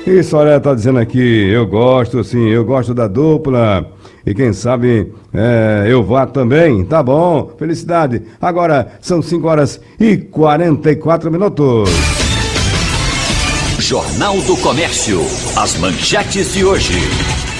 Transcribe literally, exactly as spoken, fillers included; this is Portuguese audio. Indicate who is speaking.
Speaker 1: E Soraya tá dizendo aqui, eu gosto, sim, eu gosto da dupla. E quem sabe é, eu vá também. Tá bom, felicidade. Agora são cinco horas e quarenta e quatro minutos.
Speaker 2: Jornal do Comércio. As manchetes de hoje.